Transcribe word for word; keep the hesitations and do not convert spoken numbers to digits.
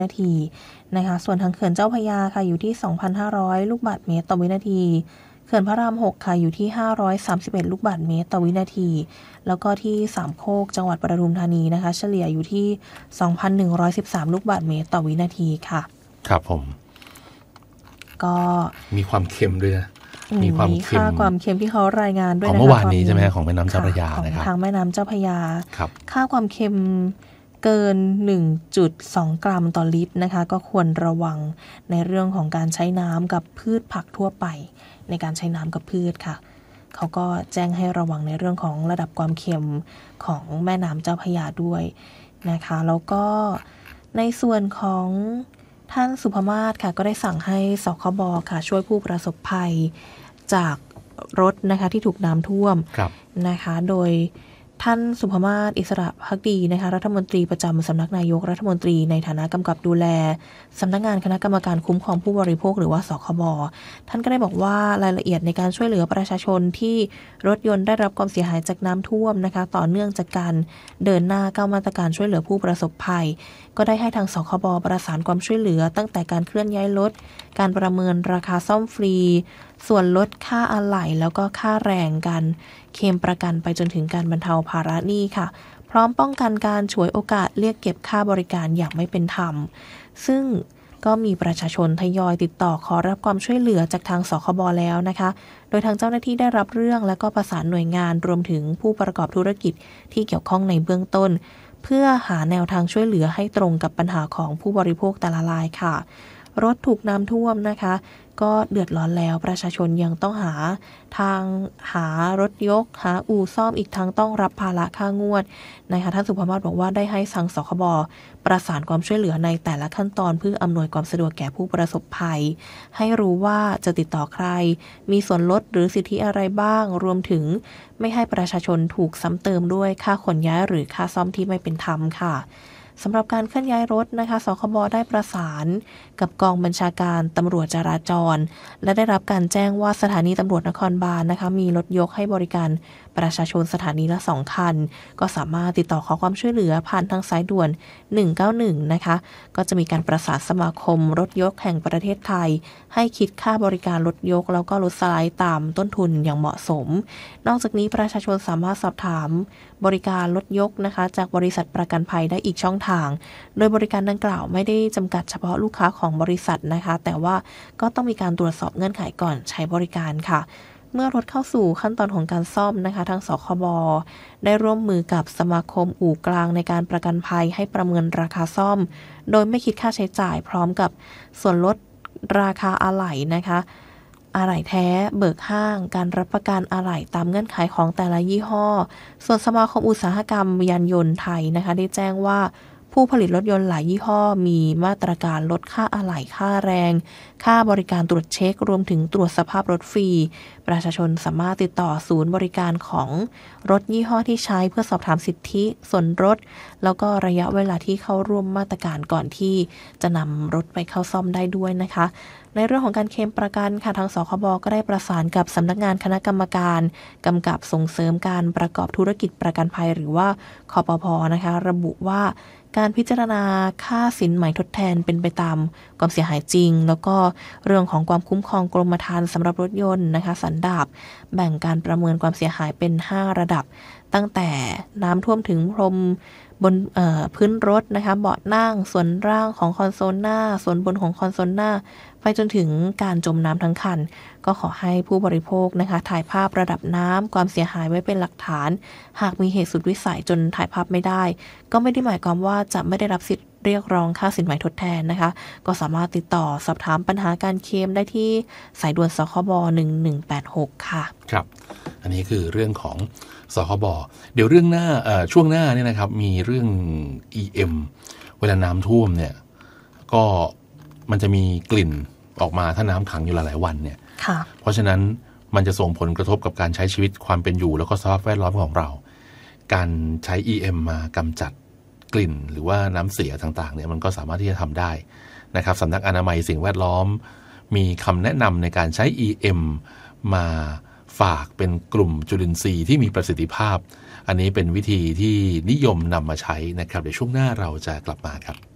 นาทีนะคะส่วนทางเขื่อนเจ้าพระยาค่ะอยู่ที่ สองพันห้าร้อย ลูกบาศก์เมตรต่อวินาทีเขื่อนพระรามหกค่ะอยู่ที่ห้าร้อยสามสิบเอ็ดลูกบาศก์เมตรต่อวินาทีแล้วก็ที่สามโคกจังหวัดปทุมธานีนะคะเฉลี่ยอยู่ที่ สองพันหนึ่งร้อยสิบสาม ลูกบาศก์เมตรต่อวินาทีค่ะครับผมก็มีความเค็มด้วยนะมีความเค็มค่าความเค็มที่เขารายงานด้วยนะคะของเมื่อวานนี้ใช่ไหมของแม่น้ำเจ้าพระยานะครับทางแม่น้ำเจ้าพระยาครับค่าความเค็มเกิน หนึ่งจุดสอง กรัมต่อลิตรนะคะก็ควรระวังในเรื่องของการใช้น้ำกับพืชผักทั่วไปในการใช้น้ำกับพืชค่ะเขาก็แจ้งให้ระวังในเรื่องของระดับความเค็มของแม่น้ำเจ้าพระยาด้วยนะคะแล้วก็ในส่วนของท่านสุภมาศค่ะก็ได้สั่งให้สคบค่ะช่วยผู้ประสบภัยจากรถนะคะที่ถูกน้ำท่วมนะคะโดยท่านสุภมาศอิสระภักดีนะคะรัฐมนตรีประจำสำนักนายกรัฐมนตรีในฐานะกำกับดูแลสำนักงานคณะกรรมการคุ้มครองผู้บริโภคหรือว่าสคบท่านก็ได้บอกว่ารายละเอียดในการช่วยเหลือประชาชนที่รถยนต์ได้รับความเสียหายจากน้ำท่วมนะคะต่อเนื่องจากการเดินหน้าก้าวมาตรการช่วยเหลือผู้ประสบภัยก็ได้ให้ทางสคบประสานความช่วยเหลือตั้งแต่การเคลื่อนย้ายรถการประเมินราคาซ่อมฟรีส่วนลดค่าอะไหล่แล้วก็ค่าแรงกันเคลมประกันไปจนถึงการบรรเทาภาระหนี้ค่ะพร้อมป้องกันการฉวยโอกาสเรียกเก็บค่าบริการอย่างไม่เป็นธรรมซึ่งก็มีประชาชนทยอยติดต่อขอรับความช่วยเหลือจากทางสคบแล้วนะคะโดยทางเจ้าหน้าที่ได้รับเรื่องและก็ประสานหน่วยงานรวมถึงผู้ประกอบธุรกิจที่เกี่ยวข้องในเบื้องต้นเพื่อหาแนวทางช่วยเหลือให้ตรงกับปัญหาของผู้บริโภคแต่ละรายค่ะรถถูกน้ำท่วมนะคะก็เดือดร้อนแล้วประชาชนยังต้องหาทางหารถยกหาอู่ซ่อมอีกทั้งต้องรับภาระค่างวดนะคะท่านสุภมาศบอกว่าได้ให้ทางสคบประสานความช่วยเหลือในแต่ละขั้นตอนเพื่ออำนวยความสะดวกแก่ผู้ประสบภัยให้รู้ว่าจะติดต่อใครมีส่วนลดหรือสิทธิอะไรบ้างรวมถึงไม่ให้ประชาชนถูกซ้ำเติมด้วยค่าขนย้ายหรือค่าซ่อมที่ไม่เป็นธรรมค่ะสำหรับการเคลื่อนย้ายรถนะคะสคบได้ประสานกับกองบัญชาการตำรวจจราจรและได้รับการแจ้งว่าสถานีตำรวจนครบาลนะคะมีรถยกให้บริการประชาชนสถานีละสองคันก็สามารถติดต่อขอความช่วยเหลือผ่านทางสายด่วนหนึ่งเก้าหนึ่งนะคะก็จะมีการประสานสมาคมรถยกแห่งประเทศไทยให้คิดค่าบริการรถยกแล้วก็รถสไลด์ตามต้นทุนอย่างเหมาะสมนอกจากนี้ประชาชนสามารถสอบถามบริการรถยกนะคะจากบริษัทประกันภัยได้อีกช่องทางโดยบริการดังกล่าวไม่ได้จำกัดเฉพาะลูกค้าของบริษัทนะคะแต่ว่าก็ต้องมีการตรวจสอบเงื่อนไขก่อนใช้บริการค่ะเมื่อรถเข้าสู่ขั้นตอนของการซ่อมนะคะทางสคบได้ร่วมมือกับสมาคมอู่กลางในการประกันภัยให้ประเมินราคาซ่อมโดยไม่คิดค่าใช้จ่ายพร้อมกับส่วนลดราคาอะไหล่นะคะอะไหล่แท้เบิกห้างการรับประกันอะไหล่ตามเงื่อนไขของแต่ละยี่ห้อส่วนสมาคมอุตสาหกรรมยานยนต์ไทยนะคะได้แจ้งว่าผู้ผลิตรถยนต์หลายยี่ห้อมีมาตรการลดค่าอะไหล่ค่าแรงค่าบริการตรวจเช็ครวมถึงตรวจสภาพรถฟรีประชาชนสามารถติดต่อศูนย์บริการของรถยี่ห้อที่ใช้เพื่อสอบถามสิทธิส่วนลดแล้วก็ระยะเวลาที่เข้าร่วมมาตรการก่อนที่จะนำรถไปเข้าซ่อมได้ด้วยนะคะในเรื่องของการเคลมประกันค่ะทางสคบก็ได้ประสานกับสำนักงานคณะกรรมการกำกับส่งเสริมการประกอบธุรกิจประกันภัยหรือว่าคปภ.นะคะระบุว่าการพิจารณาค่าสินไหมทดแทนเป็นไปตามความเสียหายจริงแล้วก็เรื่องของความคุ้มครองกรมธรรม์สำหรับรถยนต์นะคะสันดาปแบ่งการประเมินความเสียหายเป็นห้าระดับตั้งแต่น้ำท่วมถึงพรมบนพื้นรถนะคะเบาะนั่งส่วนล่างของคอนโซลหน้าส่วนบนของคอนโซลหน้าไปจนถึงการจมน้ำทั้งคันก็ขอให้ผู้บริโภคนะคะถ่ายภาพระดับน้ำความเสียหายไว้เป็นหลักฐานหากมีเหตุสุดวิสัยจนถ่ายภาพไม่ได้ก็ไม่ได้หมายความว่าจะไม่ได้รับสิทธิ์เรียกร้องค่าสินไหมทดแทนนะคะก็สามารถติดต่อสอบถามปัญหาการเคลมได้ที่สายด่วนสคบหนึ่งหนึ่งแปดหกค่ะครับอันนี้คือเรื่องของสคบเดี๋ยวเรื่องหน้าช่วงหน้าเนี่ยนะครับมีเรื่อง อี เอ็ม เวลาน้ำท่วมเนี่ยก็มันจะมีกลิ่นออกมาถ้าน้ำขังอยู่หลายๆวันเนี่ยเพราะฉะนั้นมันจะส่งผลกระทบกับการใช้ชีวิตความเป็นอยู่แล้วก็สภาพแวดล้อมของเราการใช้ อี เอ็ม มากำจัดกลิ่นหรือว่าน้ำเสียต่างๆเนี่ยมันก็สามารถที่จะทำได้นะครับสำนักอนามัยสิ่งแวดล้อมมีคำแนะนำในการใช้ อี เอ็ม มาฝากเป็นกลุ่มจุลินทรีย์ที่มีประสิทธิภาพอันนี้เป็นวิธีที่นิยมนำมาใช้นะครับเดี๋ยวช่วงหน้าเราจะกลับมาครับ